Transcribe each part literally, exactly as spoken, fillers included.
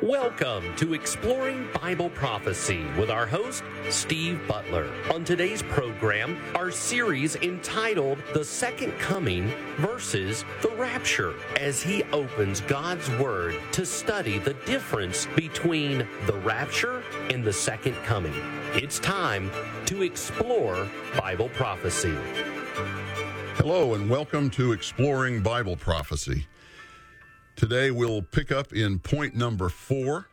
Welcome to Exploring Bible Prophecy with our host, Steve Butler. On today's program, our series entitled The Second Coming versus the Rapture, as he opens God's Word to study the difference between the rapture and the second coming. It's time to explore Bible prophecy. Hello and welcome to Exploring Bible Prophecy. Today we'll pick up in point number four,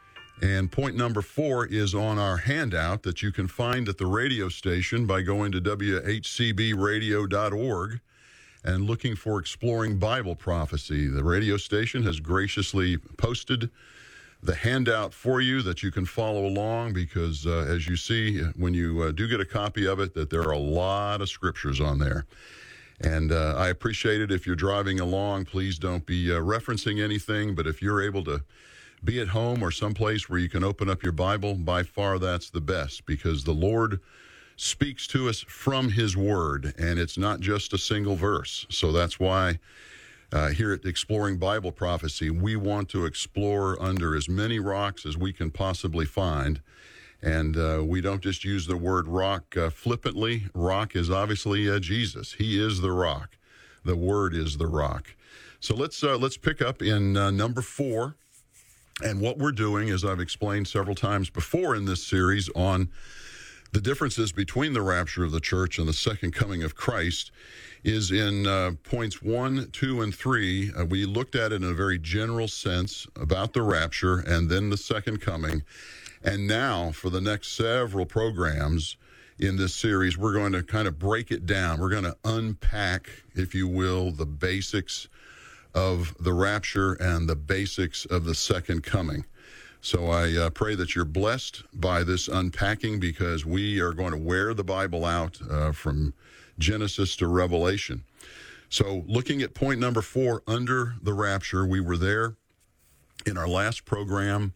and point number four is on our handout that you can find at the radio station by going to w h c b radio dot org and looking for Exploring Bible Prophecy. The radio station has graciously posted the handout for you that you can follow along because, uh, as you see, when you uh, do get a copy of it, that there are a lot of scriptures on there. And uh, I appreciate it if you're driving along. Please don't be uh, referencing anything, but if you're able to be at home or someplace where you can open up your Bible, by far that's the best, because the Lord speaks to us from His Word, and it's not just a single verse. So that's why uh, here at Exploring Bible Prophecy, we want to explore under as many rocks as we can possibly find. And uh, we don't just use the word rock uh, flippantly. Rock is obviously uh, Jesus. He is the rock. The Word is the rock. So let's uh, let's pick up in uh, number four. And what we're doing, as I've explained several times before in this series, on the differences between the rapture of the church and the second coming of Christ, is in uh, points one, two, and three. Uh, we looked at it in a very general sense about the rapture and then the second coming. And now, for the next several programs in this series, we're going to kind of break it down. We're going to unpack, if you will, the basics of the rapture and the basics of the second coming. So I uh, pray that you're blessed by this unpacking, because we are going to wear the Bible out uh, from Genesis to Revelation. So looking at point number four, under the rapture, we were there in our last program.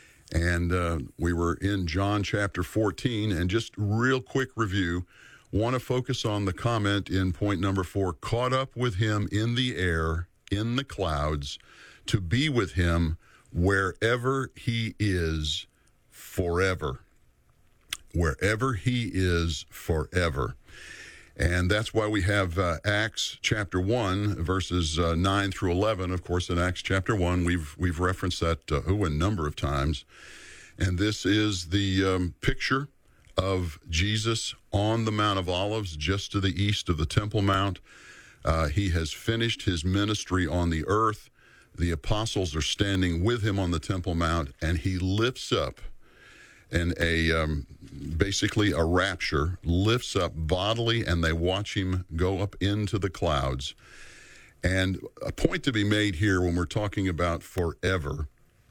And uh, we were in John chapter fourteen, and just real quick review, want to focus on the comment in point number four, caught up with him in the air, in the clouds, to be with him wherever he is forever. Wherever he is forever. And that's why we have uh, Acts chapter one, verses uh, nine through eleven. Of course, in Acts chapter one, we've we've referenced that uh, oh, a number of times. And this is the um, picture of Jesus on the Mount of Olives, just to the east of the Temple Mount. Uh, he has finished his ministry on the earth. The apostles are standing with him on the Temple Mount, and he lifts up in a um, basically a rapture, lifts up bodily, and they watch him go up into the clouds. And a point to be made here when we're talking about forever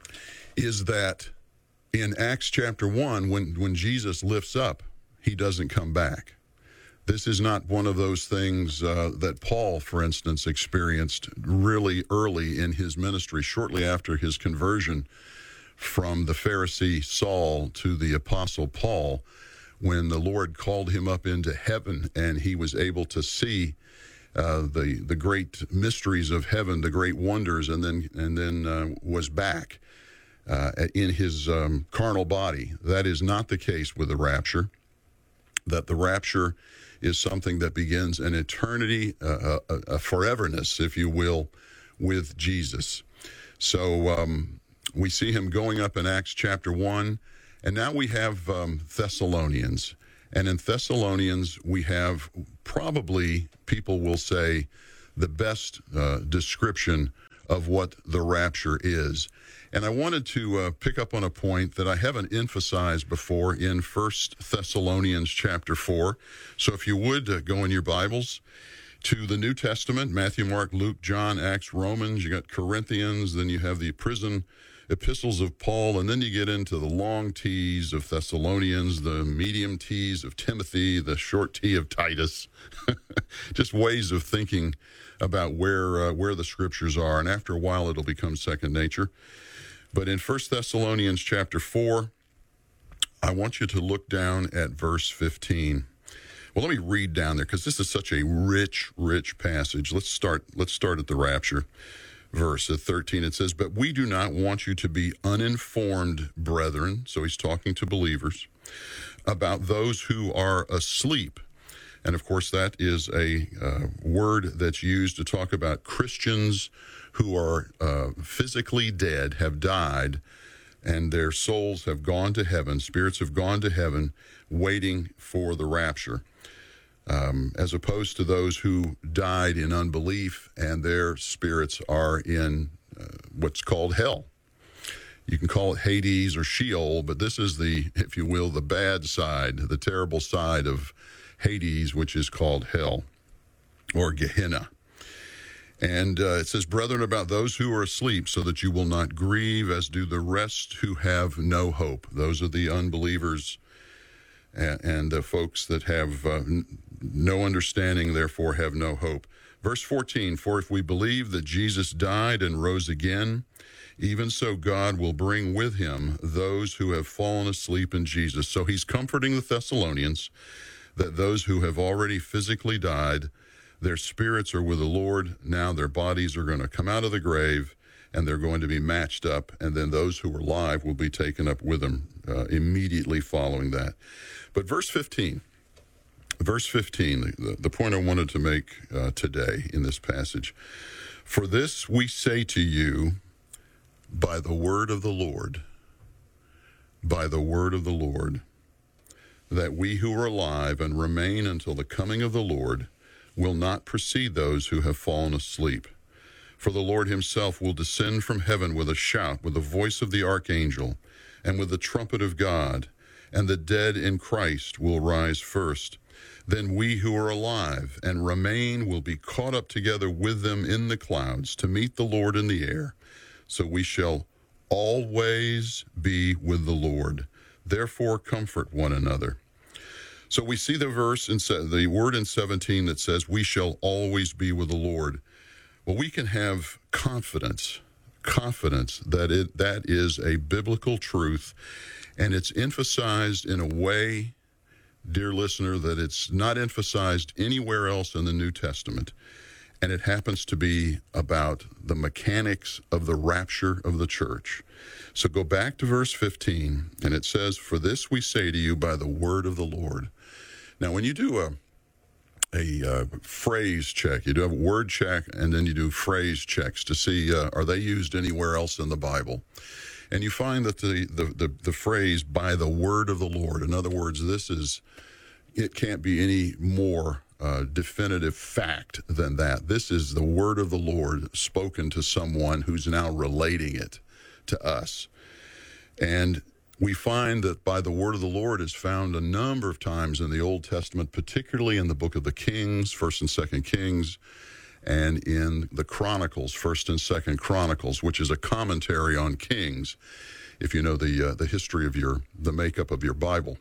is that in Acts chapter one, when, when Jesus lifts up, he doesn't come back. This is not one of those things uh, that Paul, for instance, experienced really early in his ministry, shortly after his conversion from the Pharisee Saul to the Apostle Paul, when the Lord called him up into heaven and he was able to see uh, the the great mysteries of heaven, the great wonders, and then and then uh, was back uh, in his um, carnal body. That is not the case with the rapture. That the rapture is something that begins an eternity, uh, a, a foreverness, if you will, with Jesus. So um, we see him going up in Acts chapter one, and now we have um, Thessalonians. And in Thessalonians, we have probably, people will say, the best uh, description of what the rapture is. And I wanted to uh, pick up on a point that I haven't emphasized before in First Thessalonians chapter four. So if you would uh, go in your Bibles to the New Testament, Matthew, Mark, Luke, John, Acts, Romans, you got Corinthians, then you have the prison epistles of Paul, and then you get into the long T's of Thessalonians, the medium T's of Timothy, the short T of Titus. Just ways of thinking about where uh, where the scriptures are, and after a while it'll become second nature. But in First Thessalonians chapter four, I want you to look down at verse fifteen. Well, let me read down there, because this is such a rich, rich passage. Let's start, let's start at the rapture. verse at thirteen. It says, "But we do not want you to be uninformed, brethren," so he's talking to believers, "about those who are asleep." And of course, that is a uh, word that's used to talk about Christians who are uh, physically dead, have died, and their souls have gone to heaven, spirits have gone to heaven, waiting for the rapture, um, as opposed to those who died in unbelief and their spirits are in uh, what's called hell. You can call it Hades or Sheol, but this is the, if you will, the bad side, the terrible side of Hades, which is called hell, or Gehenna. And uh, it says, "Brethren, about those who are asleep, so that you will not grieve, as do the rest who have no hope." Those are the unbelievers and, and the folks that have uh, n- no understanding, therefore have no hope. Verse fourteen, "For if we believe that Jesus died and rose again, even so God will bring with him those who have fallen asleep in Jesus." So he's comforting the Thessalonians that those who have already physically died, their spirits are with the Lord. Now their bodies are going to come out of the grave, and they're going to be matched up, and then those who are alive will be taken up with them uh, immediately following that. But verse fifteen, verse fifteen, the, the point I wanted to make uh, today in this passage, "For this we say to you by the word of the Lord, by the word of the Lord, that we who are alive and remain until the coming of the Lord will not precede those who have fallen asleep. For the Lord himself will descend from heaven with a shout, with the voice of the archangel, and with the trumpet of God, and the dead in Christ will rise first. Then we who are alive and remain will be caught up together with them in the clouds to meet the Lord in the air. So we shall always be with the Lord. Therefore comfort one another." So we see the verse, in the word in seventeen that says, "We shall always be with the Lord." Well, we can have confidence, confidence that it that is a biblical truth, and it's emphasized in a way, dear listener, that it's not emphasized anywhere else in the New Testament. And it happens to be about the mechanics of the rapture of the church. So go back to verse fifteen, and it says, "For this we say to you by the word of the Lord." Now, when you do a a uh, phrase check, you do have a word check, and then you do phrase checks to see uh, are they used anywhere else in the Bible. And you find that the, the, the, the phrase "by the word of the Lord," in other words, this is, it can't be any more uh, definitive fact than that. This is the word of the Lord spoken to someone who's now relating it to us. And we find that by the word of the Lord is found a number of times in the Old Testament, particularly in the book of the Kings, First and Second Kings, and in the Chronicles, First and Second Chronicles, which is a commentary on Kings, if you know the uh, the history of your the makeup of your Bible.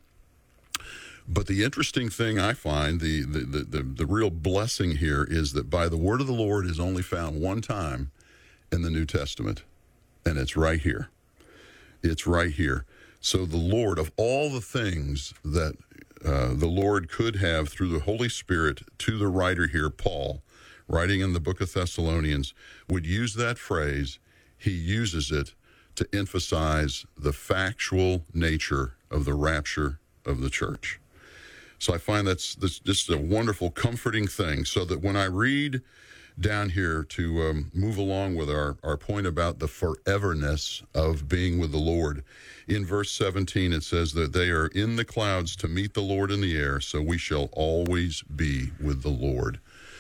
But the interesting thing I find, the the, the the the real blessing here, is that by the word of the Lord is only found one time in the New Testament, and it's right here. It's right here. So the Lord, of all the things that uh, the Lord could have through the Holy Spirit to the writer here, Paul, writing in the book of Thessalonians, would use that phrase. He uses it to emphasize the factual nature of the rapture of the church. So I find that's, that's just a wonderful, comforting thing, so that when I read down here to um, move along with our, our point about the foreverness of being with the Lord, in verse seventeen it says that they are in the clouds to meet the Lord in the air, so we shall always be with the Lord.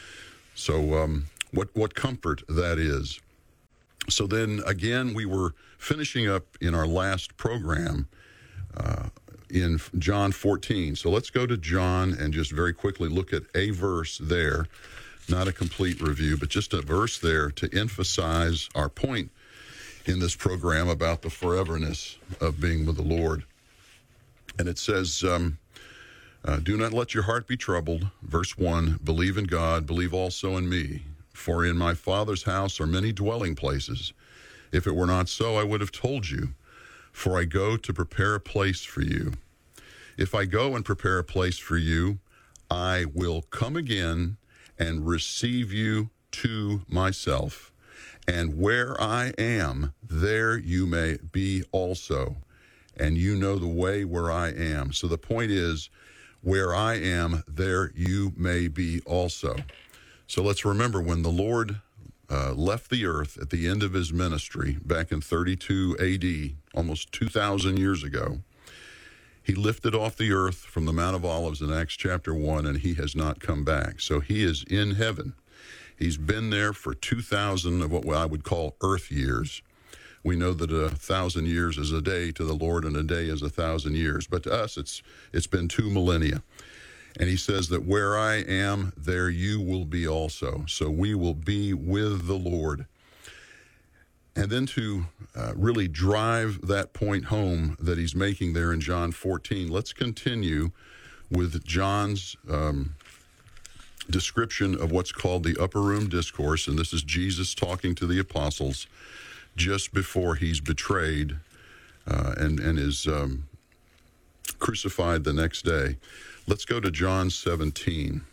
So um, what, what comfort that is. So then again, we were finishing up in our last program uh, in John fourteen. So let's go to John and just very quickly look at a verse there. Not a complete review, but just a verse there to emphasize our point in this program about the foreverness of being with the Lord. And it says, um, uh, "Do not let your heart be troubled." Verse one, "Believe in God, believe also in me. For in my Father's house are many dwelling places. If it were not so, I would have told you. For I go to prepare a place for you. If I go and prepare a place for you, I will come again and receive you to myself, And where I am, there you may be also. And you know the way where I am. So the point is, where I am, there you may be also. So let's remember, when the Lord uh, left the earth at the end of his ministry back in thirty-two A D, almost two thousand years ago, he lifted off the earth from the Mount of Olives in Acts chapter one, and he has not come back. So he is in heaven. He's been there for two thousand of what I would call earth years. We know that a thousand years is a day to the Lord, and a day is a thousand years. But to us, it's it's been two millennia. And he says that where I am, there you will be also. So we will be with the Lord. And then to uh, really drive that point home that he's making there in John fourteen, let's continue with John's um, description of what's called the Upper Room Discourse. And this is Jesus talking to the apostles just before he's betrayed uh, and, and is um, crucified the next day. Let's go to John seventeen.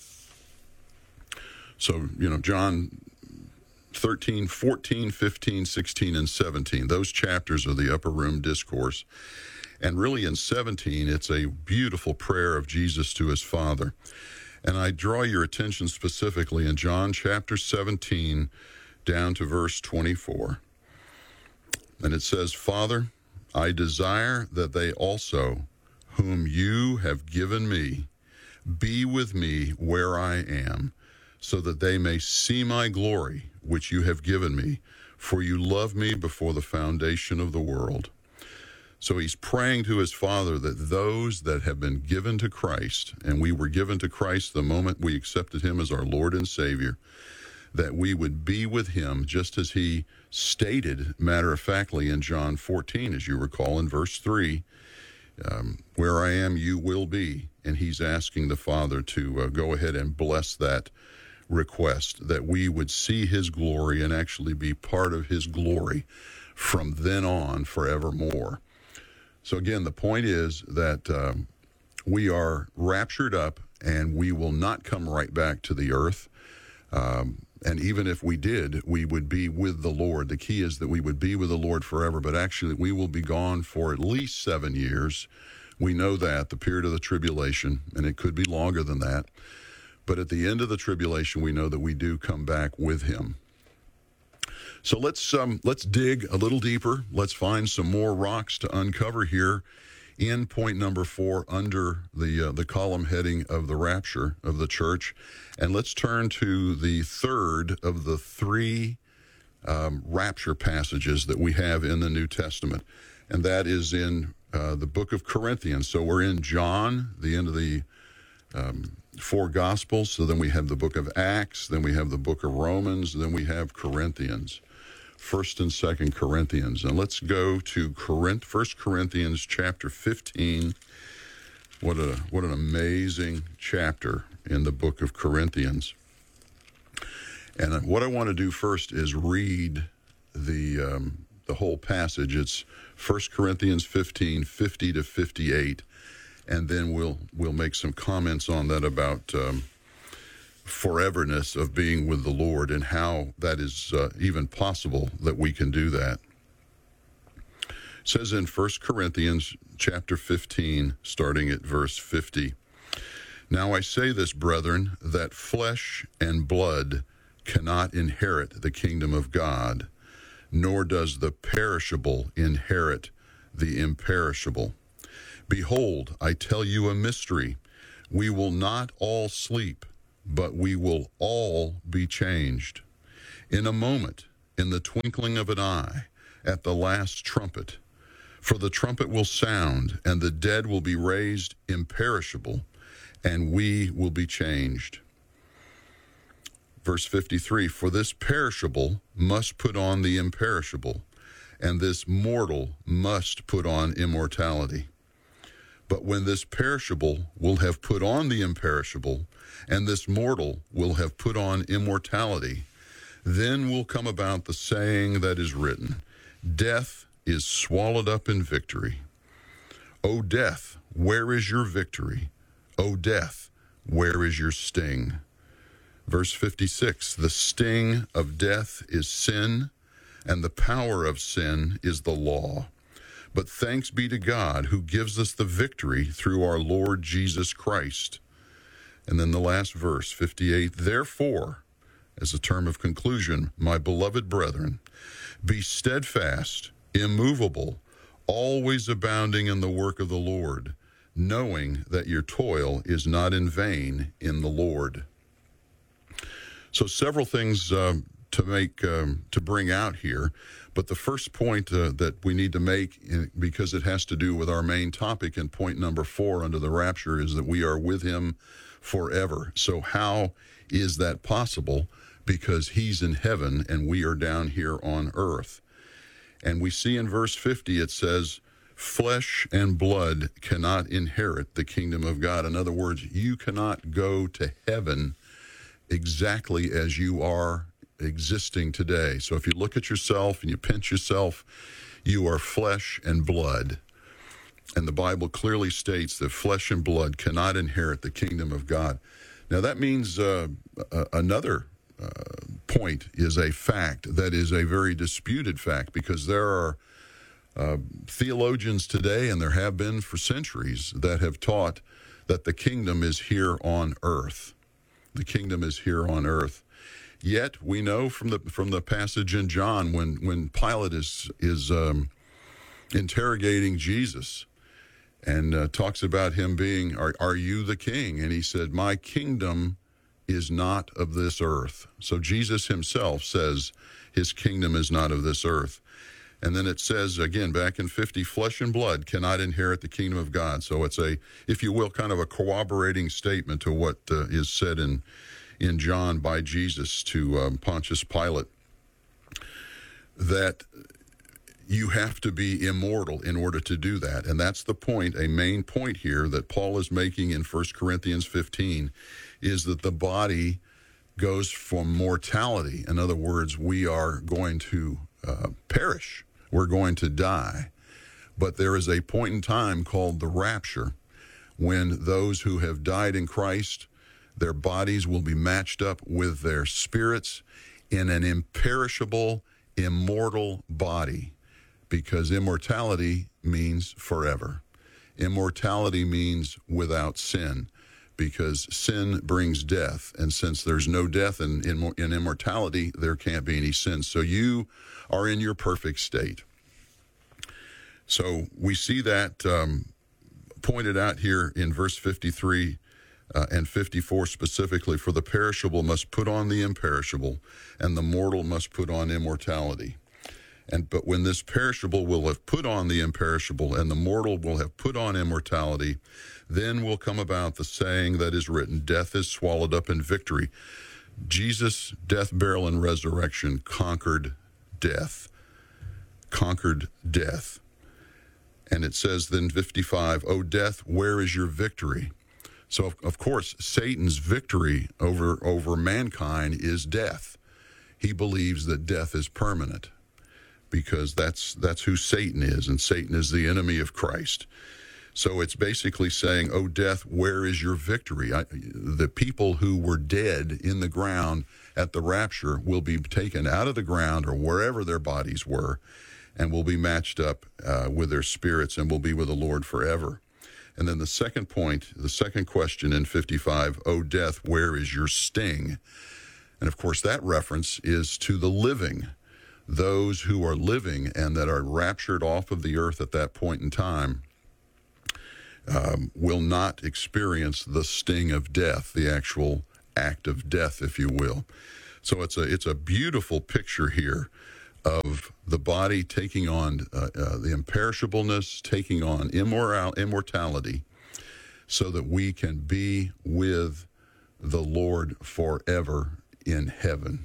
So, you know, John thirteen, fourteen, fifteen, sixteen, and seventeen. Those chapters are the Upper Room Discourse. And really in seventeen, it's a beautiful prayer of Jesus to his Father. And I draw your attention specifically in John chapter seventeen down to verse twenty-four. And it says, Father, I desire that they also, whom you have given me, be with me where I am, so that they may see my glory, which you have given me, for you loved me before the foundation of the world. So he's praying to his Father that those that have been given to Christ, and we were given to Christ the moment we accepted him as our Lord and Savior, that we would be with him just as he stated matter-of-factly in John fourteen, as you recall, in verse three, um, where I am, you will be. And he's asking the Father to uh, go ahead and bless that request, that we would see his glory and actually be part of his glory from then on forevermore. So again, the point is that um, we are raptured up and we will not come right back to the earth. Um, and even if we did, we would be with the Lord. The key is that we would be with the Lord forever, but actually we will be gone for at least seven years. We know that, the period of the tribulation, and it could be longer than that. But at the end of the tribulation, we know that we do come back with him. So let's um, let's dig a little deeper. Let's find some more rocks to uncover here in point number four under the uh, the column heading of the rapture of the church. And let's turn to the third of the three um, rapture passages that we have in the New Testament. And that is in uh, the book of Corinthians. So we're in John, the end of the um, four Gospels. So then we have the book of Acts, then we have the book of Romans, then we have Corinthians, First and Second Corinthians. And let's go to Corinth, First Corinthians chapter fifteen. What a what an amazing chapter in the book of Corinthians. And what I want to do first is read the um, the whole passage. It's First Corinthians fifteen, fifty to fifty-eight, and then we'll we'll make some comments on that about um, foreverness of being with the Lord and how that is uh, even possible that we can do that. It says in First Corinthians chapter fifteen, starting at verse fifty, now I say this, brethren, that flesh and blood cannot inherit the kingdom of God, nor does the perishable inherit the imperishable. Behold, I tell you a mystery. We will not all sleep, but we will all be changed. In a moment, in the twinkling of an eye, at the last trumpet. For the trumpet will sound, and the dead will be raised imperishable, and we will be changed. Verse fifty-three, for this perishable must put on the imperishable, and this mortal must put on immortality. But when this perishable will have put on the imperishable, and this mortal will have put on immortality, then will come about the saying that is written, death is swallowed up in victory. O death, where is your victory? O death, where is your sting? Verse fifty-six, the sting of death is sin, and the power of sin is the law. But thanks be to God who gives us the victory through our Lord Jesus Christ. And then the last verse, fifty-eight, therefore, as a term of conclusion, my beloved brethren, be steadfast, immovable, always abounding in the work of the Lord, knowing that your toil is not in vain in the Lord. So several things um, to make um, to bring out here, but the first point uh, that we need to make, in, because it has to do with our main topic in point number four under the rapture, is that we are with him forever. So how is that possible? Because he's in heaven and we are down here on earth. And we see in verse fifty, it says, flesh and blood cannot inherit the kingdom of God. In other words, you cannot go to heaven exactly as you are existing today. So if you look at yourself and you pinch yourself, you are flesh and blood. And the Bible clearly states that flesh and blood cannot inherit the kingdom of God. Now that means uh, uh, another uh, point is a fact that is a very disputed fact, because there are uh, theologians today, and there have been for centuries, that have taught that the kingdom is here on earth. The kingdom is here on earth. Yet we know from the from the passage in John when when Pilate is is um, interrogating Jesus and uh, talks about him being, are, are you the king? And he said, my kingdom is not of this earth. So Jesus himself says his kingdom is not of this earth. And then it says, again, back in fifty, flesh and blood cannot inherit the kingdom of God. So it's a, if you will, kind of a corroborating statement to what uh, is said in, in John by Jesus to um, Pontius Pilate, that you have to be immortal in order to do that. And that's the point, a main point here that Paul is making in First Corinthians fifteen, is that the body goes from mortality. In other words, we are going to uh, perish. We're going to die. But there is a point in time called the rapture, when those who have died in Christ, their bodies will be matched up with their spirits in an imperishable, immortal body. Because immortality means forever. Immortality means without sin, because sin brings death. And since there's no death in, in, in immortality, there can't be any sin. So you are in your perfect state. So we see that um, pointed out here in verse fifty-three uh, and fifty-four specifically, for the perishable must put on the imperishable, and the mortal must put on immortality. And but when this perishable will have put on the imperishable, and the mortal will have put on immortality, then will come about the saying that is written, death is swallowed up in victory. Jesus' death, burial, and resurrection conquered death. Conquered death. And it says then fifty-five, O death, where is your victory? So, of, of course, Satan's victory over, over mankind is death. He believes that death is permanent, because that's that's who Satan is, and Satan is the enemy of Christ. So it's basically saying, oh, death, where is your victory? I, the people who were dead in the ground at the rapture will be taken out of the ground or wherever their bodies were, and will be matched up uh, with their spirits and will be with the Lord forever. And then the second point, the second question in fifty-five, oh, death, where is your sting? And of course, that reference is to the living. Those who are living and that are raptured off of the earth at that point in time um, will not experience the sting of death, the actual act of death, if you will. So it's a it's a beautiful picture here of the body taking on uh, uh, the imperishableness, taking on immoral, immortality, so that we can be with the Lord forever in heaven.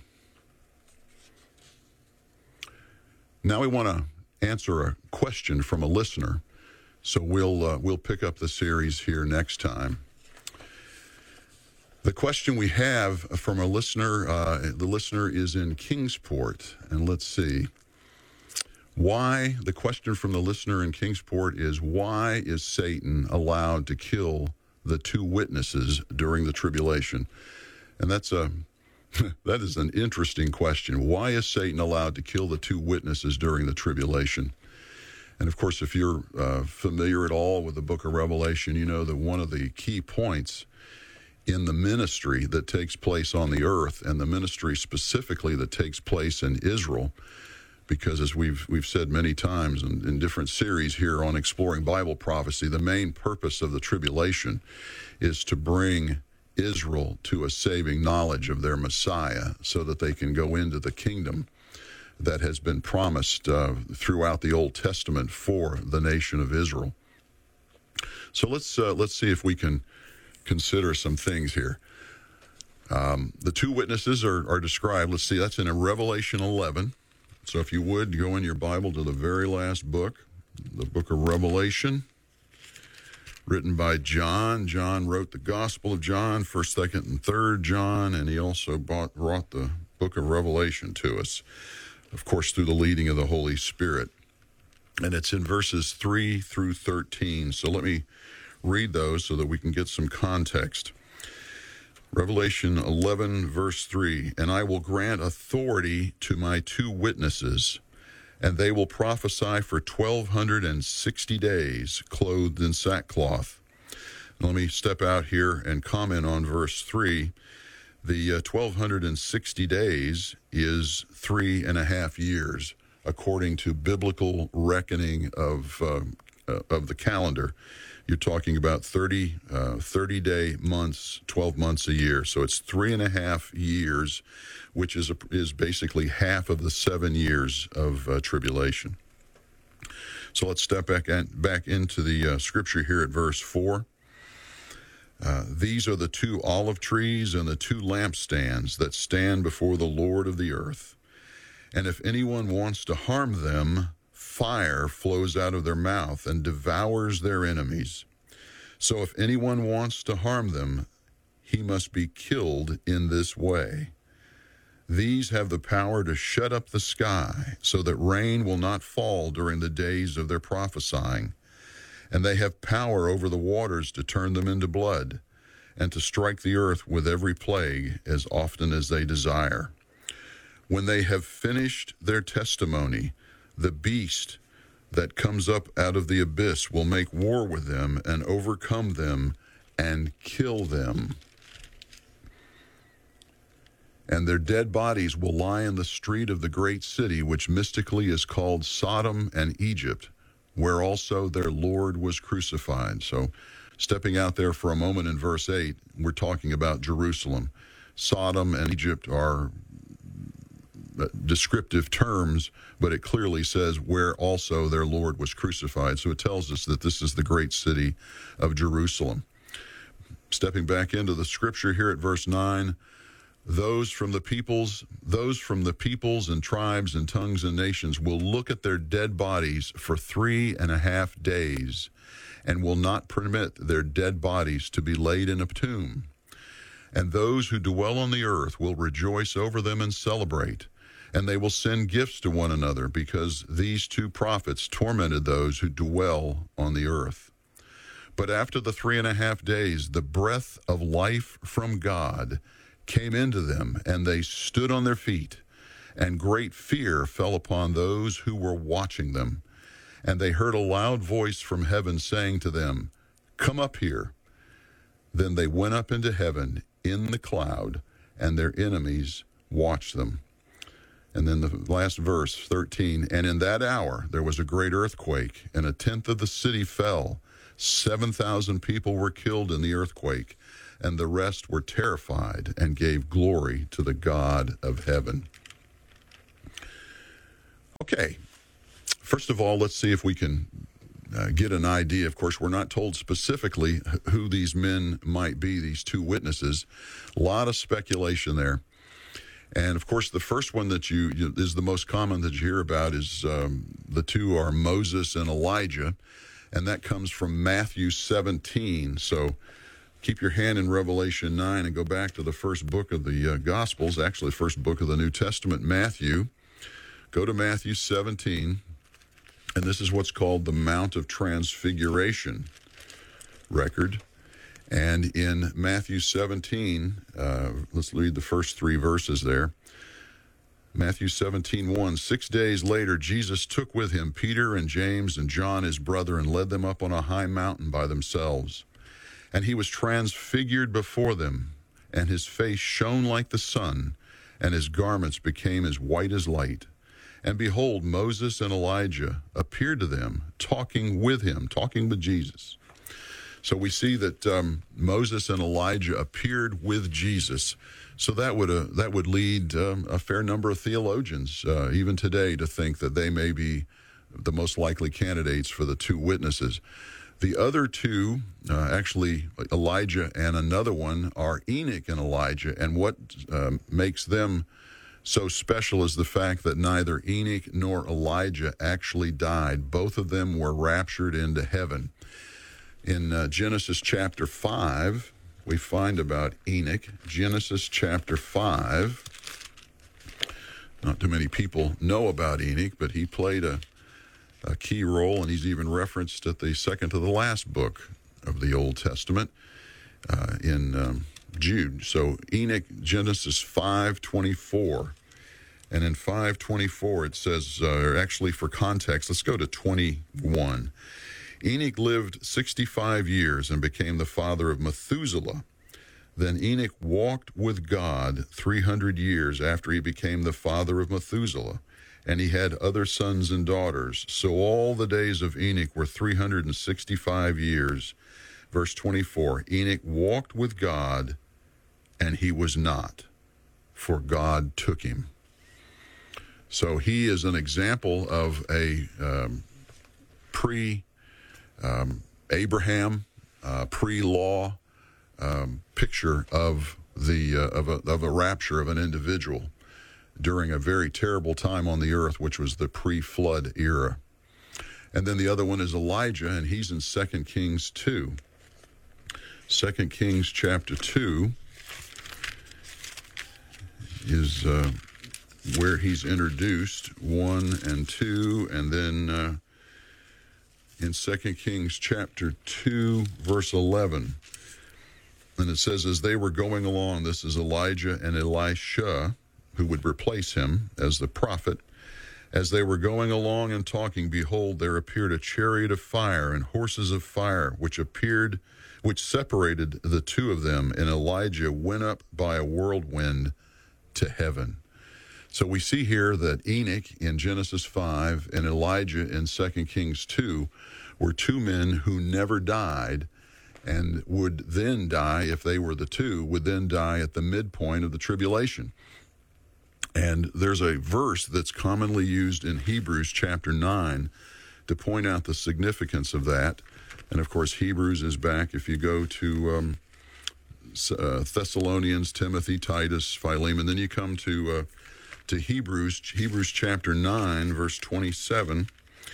Now we want to answer a question from a listener, so we'll uh, we'll pick up the series here next time. The question we have from a listener, uh, the listener is in Kingsport, and let's see. Why, the question from the listener in Kingsport is, why is Satan allowed to kill the two witnesses during the tribulation? And that's a That is an interesting question. Why is Satan allowed to kill the two witnesses during the tribulation? And of course, if you're uh, familiar at all with the book of Revelation, you know that one of the key points in the ministry that takes place on the earth, and the ministry specifically that takes place in Israel, because as we've we've said many times in, in different series here on Exploring Bible Prophecy, the main purpose of the tribulation is to bring Israel to a saving knowledge of their Messiah so that they can go into the kingdom that has been promised uh, throughout the Old Testament for the nation of Israel. So let's uh, let's see if we can consider some things here. Um, the two witnesses are, are described. Let's see, that's in Revelation eleven. So if you would, go in your Bible to the very last book, the book of Revelation, written by John. John wrote the Gospel of John, first, second, and third John, and he also brought, brought the book of Revelation to us, of course, through the leading of the Holy Spirit. And it's in verses three through thirteen. So let me read those so that we can get some context. Revelation eleven, verse three, "And I will grant authority to my two witnesses, and they will prophesy for twelve sixty days, clothed in sackcloth." Now, let me step out here and comment on verse three. The uh, twelve sixty days is three and a half years, according to biblical reckoning of uh, uh, of the calendar. You're talking about thirty, uh, thirty-day months, twelve months a year. So it's three and a half years, which is a, is basically half of the seven years of uh, tribulation. So let's step back and back into the uh, scripture here at verse four. Uh, "These are the two olive trees and the two lampstands that stand before the Lord of the earth. And if anyone wants to harm them, fire flows out of their mouth and devours their enemies. So if anyone wants to harm them, he must be killed in this way. These have the power to shut up the sky so that rain will not fall during the days of their prophesying. And they have power over the waters to turn them into blood and to strike the earth with every plague as often as they desire. When they have finished their testimony, the beast that comes up out of the abyss will make war with them and overcome them and kill them. And their dead bodies will lie in the street of the great city, which mystically is called Sodom and Egypt, where also their Lord was crucified." So stepping out there for a moment in verse eight, we're talking about Jerusalem. Sodom and Egypt are descriptive terms, but it clearly says where also their Lord was crucified. So it tells us that this is the great city of Jerusalem. Stepping back into the scripture here at verse nine, those from the peoples, those from the peoples and tribes and tongues and nations will look at their dead bodies for three and a half days and will not permit their dead bodies to be laid in a tomb. And those who dwell on the earth will rejoice over them and celebrate. And they will send gifts to one another, because these two prophets tormented those who dwell on the earth. But after the three and a half days, the breath of life from God came into them, and they stood on their feet, and great fear fell upon those who were watching them. And they heard a loud voice from heaven saying to them, "Come up here." Then they went up into heaven in the cloud, and their enemies watched them. And then the last verse, thirteen, "And in that hour there was a great earthquake, and a tenth of the city fell. seven thousand people were killed in the earthquake, and the rest were terrified and gave glory to the God of heaven." Okay, first of all, let's see if we can uh, get an idea. Of course, we're not told specifically who these men might be, these two witnesses. A lot of speculation there. And, of course, the first one that you, you is the most common that you hear about is um, the two are Moses and Elijah, and that comes from Matthew seventeen. So keep your hand in Revelation nine and go back to the first book of the uh, Gospels, actually the first book of the New Testament, Matthew. Go to Matthew seventeen, and this is what's called the Mount of Transfiguration record. And in Matthew seventeen, uh, let's read the first three verses there. Matthew seventeen, one, six days later, Jesus took with him Peter and James and John, his brother, and led them up on a high mountain by themselves. And he was transfigured before them, and his face shone like the sun, and his garments became as white as light. And behold, Moses and Elijah appeared to them, talking with him, talking with Jesus. So we see that um, Moses and Elijah appeared with Jesus. So that would uh, that would lead um, a fair number of theologians, uh, even today, to think that they may be the most likely candidates for the two witnesses. The other two, uh, actually Elijah and another one, are Enoch and Elijah. And what uh, makes them so special is the fact that neither Enoch nor Elijah actually died. Both of them were raptured into heaven. In uh, Genesis chapter five, we find about Enoch. Genesis chapter five. Not too many people know about Enoch, but he played a, a key role, and he's even referenced at the second to the last book of the Old Testament uh, in um, Jude. So Enoch, Genesis five twenty-four. And in five twenty-four, it says, uh, actually for context, let's go to twenty-one. Enoch lived sixty-five years and became the father of Methuselah. Then Enoch walked with God three hundred years after he became the father of Methuselah, and he had other sons and daughters. So all the days of Enoch were three hundred sixty-five years. Verse twenty-four, Enoch walked with God, and he was not, for God took him. So he is an example of a um, pre Um, Abraham, uh, pre-law um, picture of the uh, of a of a rapture of an individual during a very terrible time on the earth, which was the pre-flood era. And then the other one is Elijah, and he's in Second Kings two. Second Kings chapter two is uh, where he's introduced, one and two, and then Uh, in Second Kings chapter two, verse eleven. And it says, as they were going along, this is Elijah and Elisha, who would replace him as the prophet. As they were going along and talking, behold, there appeared a chariot of fire and horses of fire, which appeared, which separated the two of them. And Elijah went up by a whirlwind to heaven. So we see here that Enoch in Genesis five and Elijah in Second Kings two were two men who never died, and would then die, if they were the two, would then die at the midpoint of the tribulation. And there's a verse that's commonly used in Hebrews chapter nine to point out the significance of that. And of course, Hebrews is back. If you go to um, uh, Thessalonians, Timothy, Titus, Philemon, then you come to uh, to Hebrews, Hebrews chapter nine, verse twenty-seven.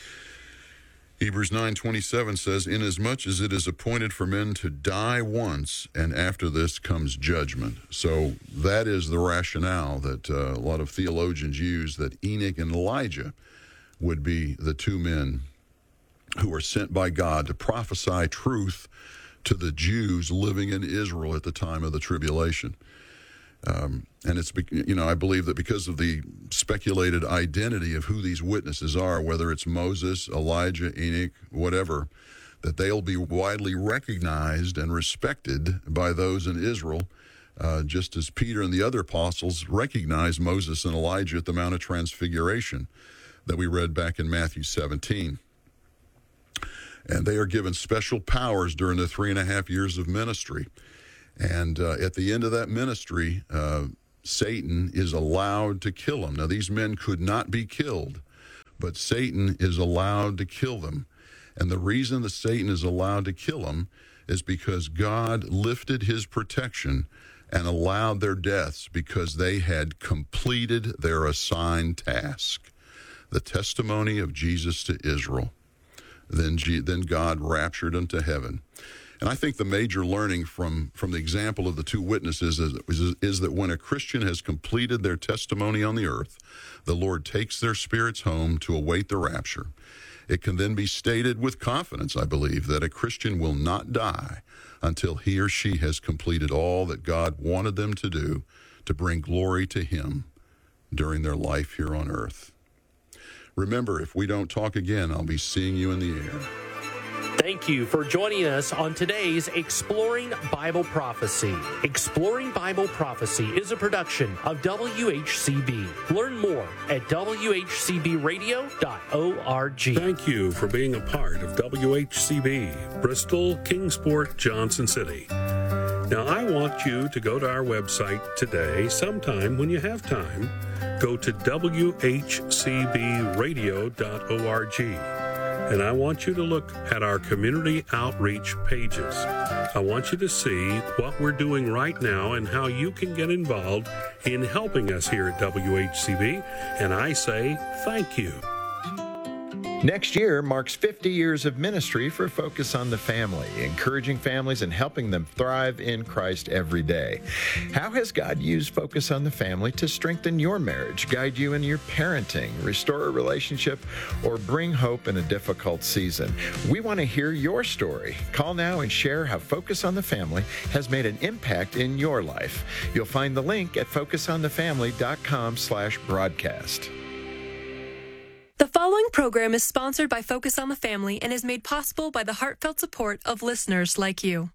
Hebrews nine twenty-seven says, inasmuch as it is appointed for men to die once, and after this comes judgment. So that is the rationale that uh, a lot of theologians use, that Enoch and Elijah would be the two men who were sent by God to prophesy truth to the Jews living in Israel at the time of the tribulation. Um, and it's, you know, I believe that because of the speculated identity of who these witnesses are, whether it's Moses, Elijah, Enoch, whatever, that they'll be widely recognized and respected by those in Israel, uh, just as Peter and the other apostles recognized Moses and Elijah at the Mount of Transfiguration that we read back in Matthew seventeen. And they are given special powers during the three and a half years of ministry. And uh, at the end of that ministry, uh, Satan is allowed to kill them. Now, these men could not be killed, but Satan is allowed to kill them. And the reason that Satan is allowed to kill them is because God lifted his protection and allowed their deaths because they had completed their assigned task, the testimony of Jesus to Israel. Then, G- then God raptured unto heaven. And I think the major learning from, from the example of the two witnesses is, is, is that when a Christian has completed their testimony on the earth, the Lord takes their spirits home to await the rapture. It can then be stated with confidence, I believe, that a Christian will not die until he or she has completed all that God wanted them to do to bring glory to Him during their life here on earth. Remember, if we don't talk again, I'll be seeing you in the air. Thank you for joining us on today's Exploring Bible Prophecy. Exploring Bible Prophecy is a production of W H C B. Learn more at w h c b radio dot org. Thank you for being a part of W H C B, Bristol, Kingsport, Johnson City. Now, I want you to go to our website today, sometime when you have time. Go to w h c b radio dot org. And I want you to look at our community outreach pages. I want you to see what we're doing right now and how you can get involved in helping us here at W H C B. And I say thank you. Next year marks fifty years of ministry for Focus on the Family, encouraging families and helping them thrive in Christ every day. How has God used Focus on the Family to strengthen your marriage, guide you in your parenting, restore a relationship, or bring hope in a difficult season? We want to hear your story. Call now and share how Focus on the Family has made an impact in your life. You'll find the link at focus on the family dot com slash broadcast. The following program is sponsored by Focus on the Family and is made possible by the heartfelt support of listeners like you.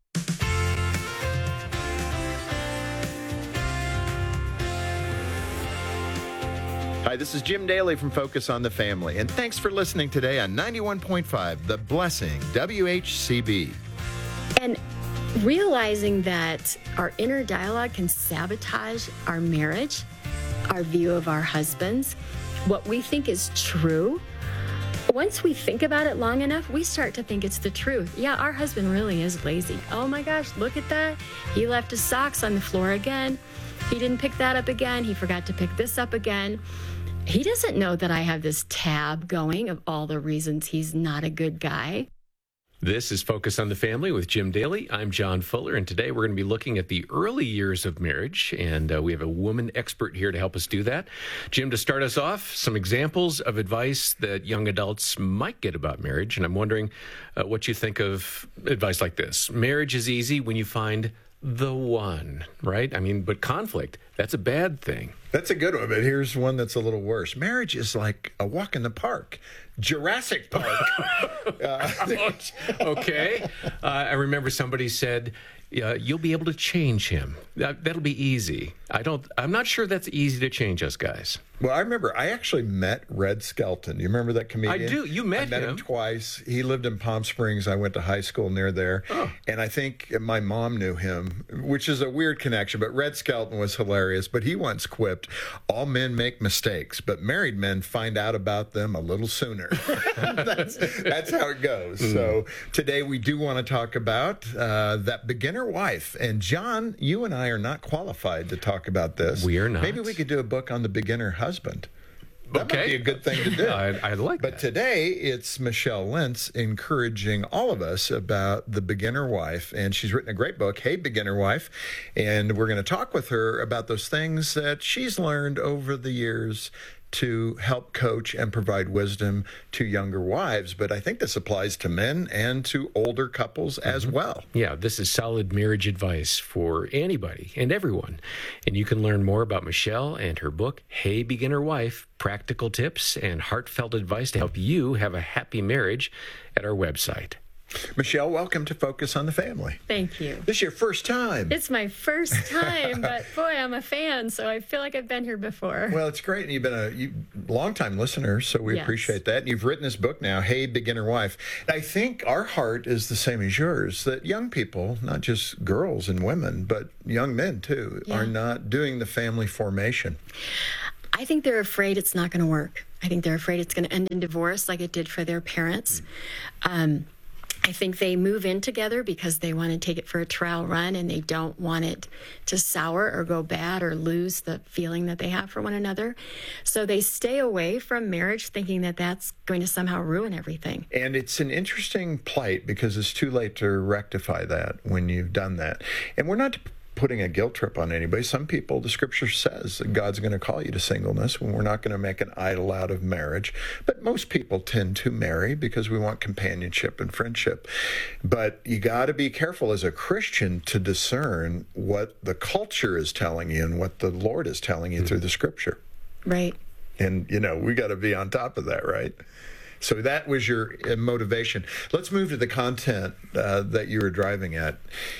Hi, this is Jim Daly from Focus on the Family, and thanks for listening today on ninety-one point five, The Blessing, W H C B. And realizing that our inner dialogue can sabotage our marriage, our view of our husbands, what we think is true. Once we think about it long enough, we start to think it's the truth. Yeah, our husband really is lazy. Oh my gosh, look at that. He left his socks on the floor again. He didn't pick that up again. He forgot to pick this up again. He doesn't know that I have this tab going of all the reasons he's not a good guy. This is Focus on the Family with Jim Daly. I'm John Fuller, and today we're going to be looking at the early years of marriage, and uh, we have a woman expert here to help us do that. Jim, to start us off, some examples of advice that young adults might get about marriage, and I'm wondering uh, what you think of advice like this. Marriage is easy when you find the one, right? I mean, but conflict, that's a bad thing. That's a good one, but here's one that's a little worse. Marriage is like a walk in the park. Jurassic Park. uh, okay. Uh, I remember somebody said, uh, you'll be able to change him. That, that'll be easy. I don't, I'm not sure that's easy to change us guys. Well, I remember I actually met Red Skelton. You remember that comedian? I do. You met, I met him. him twice. He lived in Palm Springs. I went to high school near there. Oh. And I think my mom knew him, which is a weird connection. But Red Skelton was hilarious. But he once quipped, all men make mistakes, but married men find out about them a little sooner. that's, that's how it goes. Mm. So today we do want to talk about uh, that beginner wife. And John, you and I are not qualified to talk about this. We are not. Maybe we could do a book on the beginner husband. That okay. might be a good thing to do. I, I like but that. Today, it's Michelle Lentz encouraging all of us about the beginner wife. And she's written a great book, Hey, Beginner Wife. And we're going to talk with her about those things that she's learned over the years to help coach and provide wisdom to younger wives. But I think this applies to men and to older couples as mm-hmm. well. Yeah, this is solid marriage advice for anybody and everyone. And you can learn more about Michelle and her book, Hey, Beginner Wife, practical tips and heartfelt advice to help you have a happy marriage at our website. Michelle, welcome to Focus on the Family. Thank you. This is your first time. It's my first time, but boy, I'm a fan, so I feel like I've been here before. Well, it's great. And you've been a you, long-time listener, so we yes. appreciate that. And you've written this book now, Hey, Beginner Wife. And I think our heart is the same as yours, that young people, not just girls and women, but young men too, yeah. are not doing the family formation. I think they're afraid it's not going to work. I think they're afraid it's going to end in divorce like it did for their parents. Um, I think they move in together because they want to take it for a trial run and they don't want it to sour or go bad or lose the feeling that they have for one another. So they stay away from marriage thinking that that's going to somehow ruin everything. And it's an interesting plight because it's too late to rectify that when you've done that. And we're not putting a guilt trip on anybody. Some people, the scripture says that God's going to call you to singleness when we're not going to make an idol out of marriage. But most people tend to marry because we want companionship and friendship. But you got to be careful as a Christian to discern what the culture is telling you and what the Lord is telling you mm-hmm. through the scripture. Right. And, you know, we got to be on top of that, right? So that was your motivation. Let's move to the content uh, that you were driving at.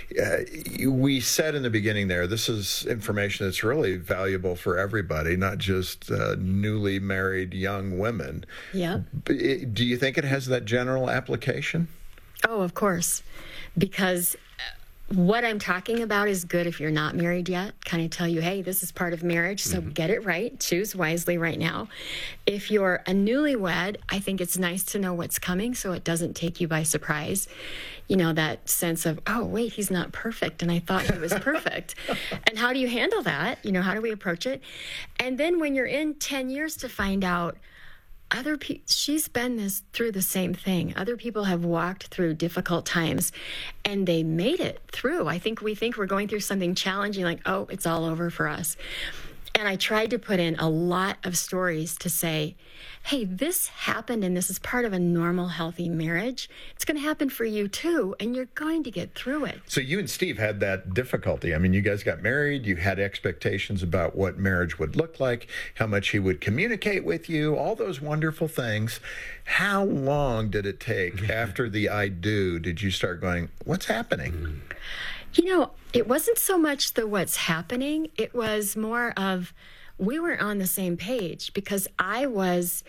Uh, we said in the beginning there, this is information that's really valuable for everybody, not just uh, newly married young women. Yeah. Do you think it has that general application? Oh, of course. Because what I'm talking about is good if you're not married yet. Kind of tell you, hey, this is part of marriage, so mm-hmm. get it right. Choose wisely right now. If you're a newlywed, I think it's nice to know what's coming so it doesn't take you by surprise. You know, that sense of, oh, wait, he's not perfect, and I thought he was perfect. And how do you handle that? You know, how do we approach it? And then when you're in ten years to find out, Other pe- she's been this through the same thing. Other people have walked through difficult times and they made it through. I think we think we're going through something challenging, like, oh, it's all over for us. And I tried to put in a lot of stories to say, hey, this happened and this is part of a normal, healthy marriage. It's going to happen for you too, and you're going to get through it. So you and Steve had that difficulty. I mean, you guys got married, you had expectations about what marriage would look like, how much he would communicate with you, all those wonderful things. How long did it take after the I do did you start going, what's happening? You know, it wasn't so much the what's happening. It was more of we weren't on the same page because I was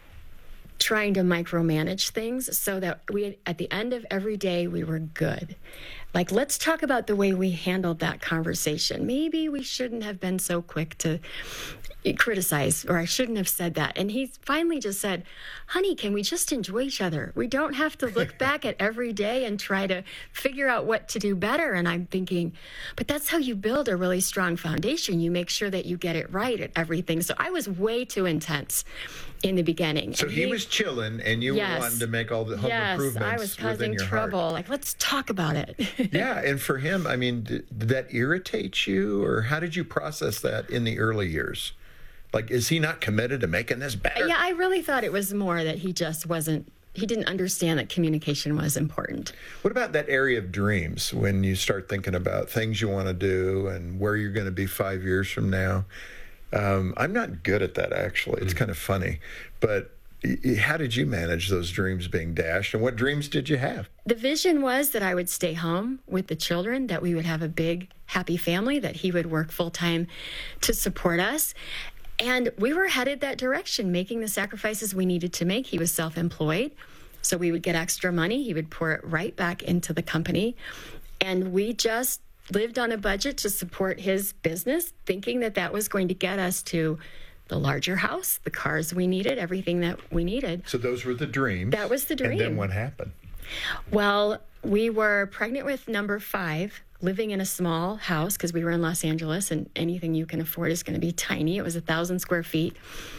trying to micromanage things so that we, at the end of every day, we were good. Like, let's talk about the way we handled that conversation. Maybe we shouldn't have been so quick to criticize, or I shouldn't have said that. And he finally just said, honey, can we just enjoy each other? We don't have to look back at every day and try to figure out what to do better. And I'm thinking, but that's how you build a really strong foundation. You make sure that you get it right at everything. So I was way too intense in the beginning. So he, he was chilling and you yes, were wanting to make all the home yes, improvements. I was causing trouble. Heart. Like, let's talk about it. Yeah. And for him, I mean, did, did that irritate you, or how did you process that in the early years? Like, is he not committed to making this better? Yeah, I really thought it was more that he just wasn't, he didn't understand that communication was important. What about that area of dreams when you start thinking about things you want to do and where you're going to be five years from now? Um, I'm not good at that, actually. It's mm-hmm. kind of funny. But how did you manage those dreams being dashed, and what dreams did you have? The vision was that I would stay home with the children, that we would have a big, happy family, that he would work full-time to support us. And we were headed that direction, making the sacrifices we needed to make. He was self-employed, so we would get extra money. He would pour it right back into the company. And we just lived on a budget to support his business, thinking that that was going to get us to the larger house, the cars we needed, everything that we needed. So those were the dreams. That was the dream. And then what happened? Well, we were pregnant with number five, living in a small house because we were in Los Angeles, and anything you can afford is going to be tiny. It was a thousand square feet.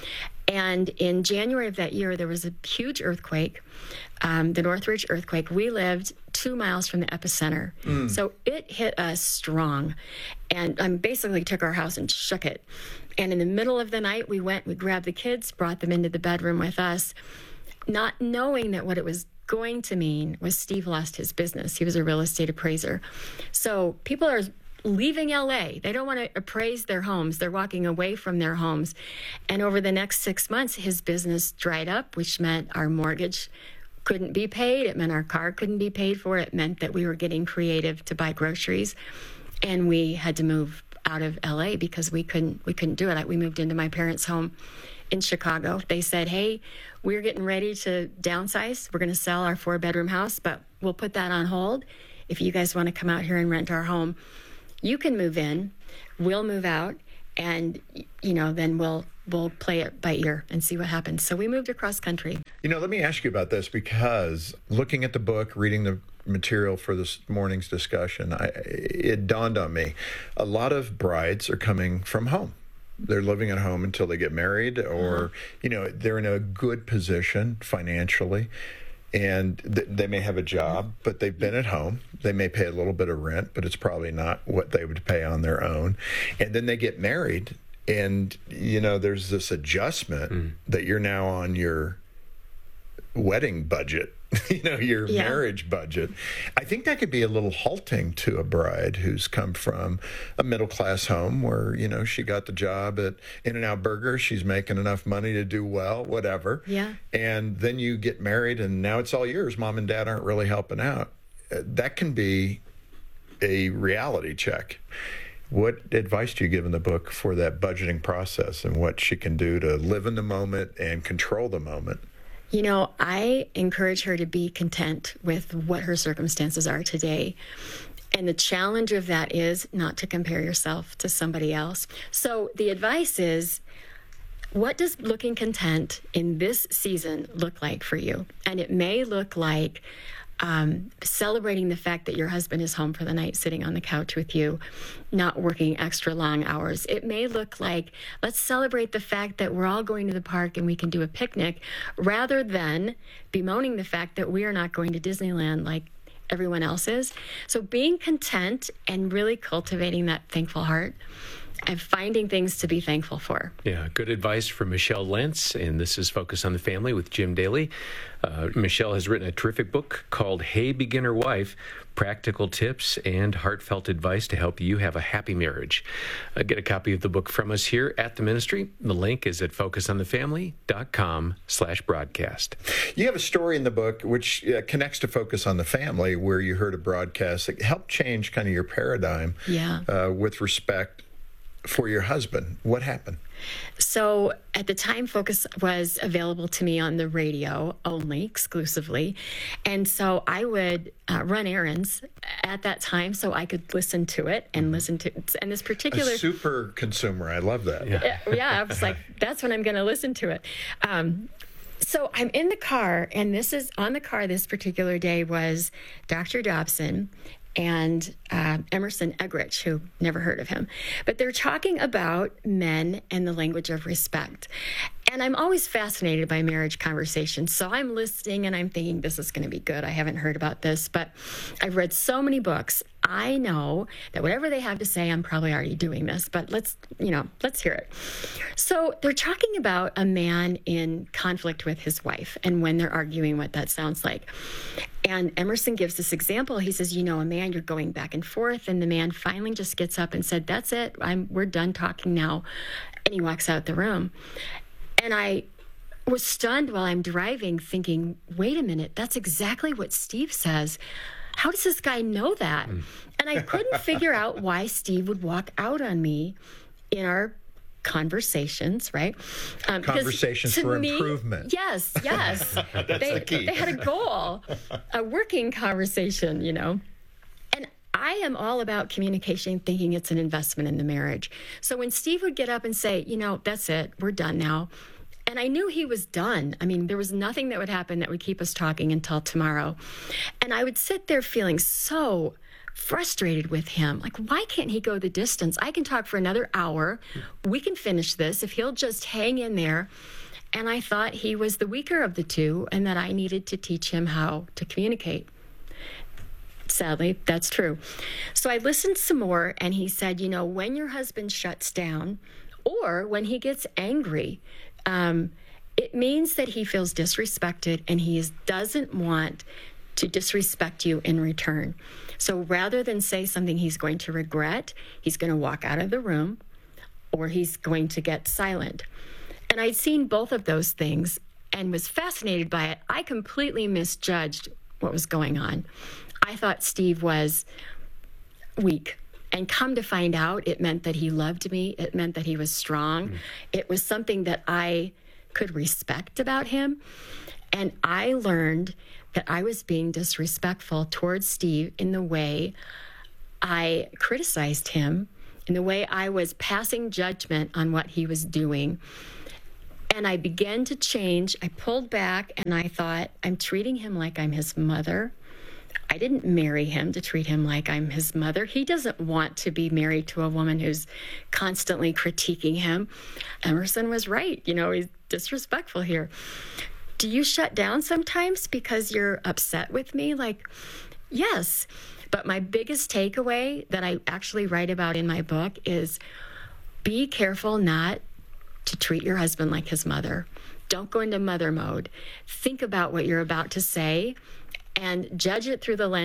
And in January of that year, there was a huge earthquake, um, the Northridge earthquake. We lived two miles from the epicenter. Mm. So it hit us strong. And I um, basically took our house and shook it. And in the middle of the night, we went, we grabbed the kids, brought them into the bedroom with us, not knowing that what it was going to mean was Steve lost his business. He was a real estate appraiser. So people are leaving L A. They don't want to appraise their homes. They're walking away from their homes. And over the next six months, his business dried up, which meant our mortgage couldn't be paid. It meant our car couldn't be paid for. It meant that we were getting creative to buy groceries. And we had to move out of L A because we couldn't we couldn't do it. We moved into my parents' home in Chicago. They said, hey, we're getting ready to downsize. We're going to sell our four-bedroom house, but we'll put that on hold. If you guys want to come out here and rent our home, you can move in, we'll move out, and, you know, then we'll we'll play it by ear and see what happens. So we moved across country. You know, let me ask you about this, because looking at the book, reading the material for this morning's discussion, I, it dawned on me, a lot of brides are coming from home. They're living at home until they get married, or, mm-hmm. you know, they're in a good position financially. And th- they may have a job, but they've been at home. They may pay a little bit of rent, but it's probably not what they would pay on their own. And then they get married, and, you know, there's this adjustment mm. that you're now on your wedding budget, you know, your yeah. marriage budget. I think that could be a little halting to a bride who's come from a middle-class home where, you know, she got the job at In-N-Out Burger, she's making enough money to do well, whatever. Yeah. And then you get married and now it's all yours. Mom and dad aren't really helping out. That can be a reality check. What advice do you give in the book for that budgeting process and what she can do to live in the moment and control the moment? You know, I encourage her to be content with what her circumstances are today. And the challenge of that is not to compare yourself to somebody else. So the advice is, what does looking content in this season look like for you? And it may look like Um, celebrating the fact that your husband is home for the night, sitting on the couch with you, not working extra long hours. It may look like, let's celebrate the fact that we're all going to the park and we can do a picnic, rather than bemoaning the fact that we are not going to Disneyland like everyone else is. So being content and really cultivating that thankful heart and finding things to be thankful for. Yeah, good advice from Michelle Lentz, and this is Focus on the Family with Jim Daly. Uh, Michelle has written a terrific book called Hey Beginner Wife, Practical Tips and Heartfelt Advice to Help You Have a Happy Marriage. Uh, get a copy of the book from us here at the ministry. The link is at focusonthefamily.com slash broadcast. You have a story in the book which uh, connects to Focus on the Family, where you heard a broadcast that helped change kind of your paradigm yeah. uh, with respect for your husband. What happened? So at the time, Focus was available to me on the radio only, exclusively. And so I would uh, run errands at that time so I could listen to it and listen to it. And this particular... A super consumer. I love that. Yeah, yeah I was like, that's when I'm going to listen to it. Um, so I'm in the car, and this is on the car this particular day was Doctor Dobson and uh, Emerson Eggerichs, who never heard of him. But they're talking about men and the language of respect. And I'm always fascinated by marriage conversations. So I'm listening and I'm thinking, this is going to be good. I haven't heard about this, but I've read so many books. I know that whatever they have to say, I'm probably already doing this, but let's, you know, let's hear it. So they're talking about a man in conflict with his wife and when they're arguing, what that sounds like. And Emerson gives this example. He says, you know, a man, you're going back and forth, and the man finally just gets up and said, that's it. I'm, we're done talking now. And he walks out the room. And I was stunned while I'm driving, thinking, wait a minute, that's exactly what Steve says. How does this guy know that? Mm. And I couldn't figure out why Steve would walk out on me in our conversations, right? Um, conversations for me, improvement. Yes, yes. That's they, the key. They had a goal, a working conversation, you know. And I am all about communication, thinking it's an investment in the marriage. So when Steve would get up and say, you know, that's it, we're done now. And I knew he was done. I mean, there was nothing that would happen that would keep us talking until tomorrow. And I would sit there feeling so frustrated with him. Like, why can't he go the distance? I can talk for another hour. We can finish this if he'll just hang in there. And I thought he was the weaker of the two and that I needed to teach him how to communicate. Sadly, that's true. So I listened some more, and he said, you know, when your husband shuts down or when he gets angry, um, it means that he feels disrespected and he is, doesn't want to disrespect you in return. So rather than say something he's going to regret, he's going to walk out of the room or he's going to get silent. And I'd seen both of those things and was fascinated by it. I completely misjudged what was going on. I thought Steve was weak. And come to find out, it meant that he loved me. It meant that he was strong. Mm. It was something that I could respect about him. And I learned that I was being disrespectful towards Steve in the way I criticized him, in the way I was passing judgment on what he was doing. And I began to change. I pulled back and I thought, I'm treating him like I'm his mother. I didn't marry him to treat him like I'm his mother. He doesn't want to be married to a woman who's constantly critiquing him. Emerson was right. You know, he's disrespectful here. Do you shut down sometimes because you're upset with me? Like, yes. But my biggest takeaway that I actually write about in my book is be careful not to treat your husband like his mother. Don't go into mother mode. Think about what you're about to say and judge it through the lens